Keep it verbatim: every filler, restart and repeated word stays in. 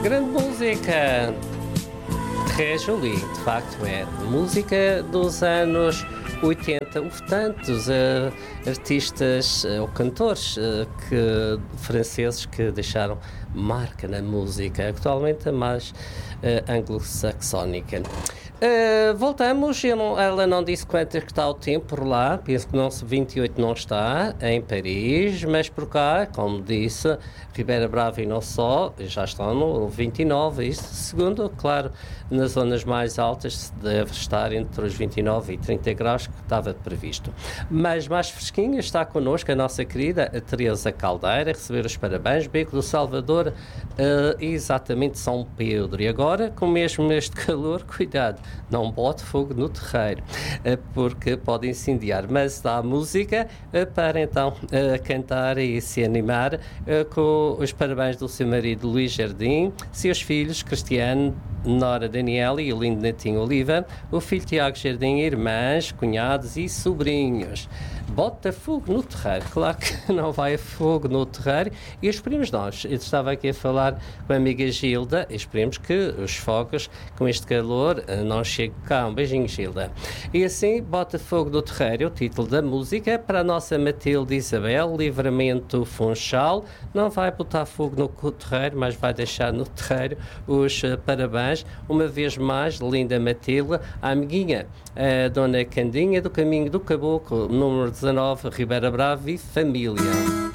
Grande música! Ré-Jolie, de facto é música dos anos oitenta. Houve tantos uh, artistas uh, ou cantores uh, que, franceses que deixaram marca na música, atualmente a mais uh, anglo-saxónica. Uh, voltamos, eu não, ela não disse quanto é que está o tempo por lá, penso que não, vinte e oito não está em Paris, mas por cá, como disse, Ribeira Brava e não só, já estão no vinte e nove, isso segundo, claro, nas zonas mais altas deve estar entre os vinte e nove e trinta graus que estava previsto. Mas mais fresquinha está connosco a nossa querida a Teresa Caldeira, a receber os parabéns, Beco do Salvador, uh, exatamente São Pedro. E agora, com mesmo este calor, cuidado, não bote fogo no terreiro, uh, porque pode incendiar, mas dá música uh, para então uh, cantar e se animar uh, com os parabéns do seu marido Luís Jardim, seus filhos Cristiano, Nora Daniela e o lindo netinho Oliva, o filho Tiago Jardim, irmãs, cunhados e sobrinhos. Bota fogo no terreiro, claro que não vai a fogo no terreiro. E os primos nós, eu estava aqui a falar com a amiga Gilda, esperemos que os fogos com este calor não cheguem cá. Um beijinho, Gilda. E assim, Bota fogo no terreiro é o título da música para a nossa Matilde Isabel, Livramento Funchal. Não vai botar fogo no terreiro, mas vai deixar no terreiro os uh, parabéns. Uma vez mais, linda Matilde, a amiguinha, a dona Candinha do Caminho do Caboclo, número dezanove, Ribeira Brava e família.